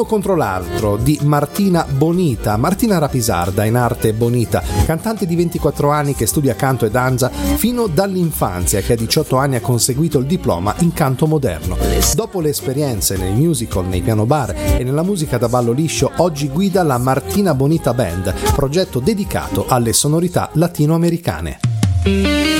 L'uno contro l'altro di Martina Bonita, Martina Rapisarda, in arte Bonita, cantante di 24 anni che studia canto e danza fino dall'infanzia, che a 18 anni ha conseguito il diploma in canto moderno. Dopo le esperienze nei musical, nei piano bar e nella musica da ballo liscio, oggi guida la Martina Bonita Band, progetto dedicato alle sonorità latinoamericane.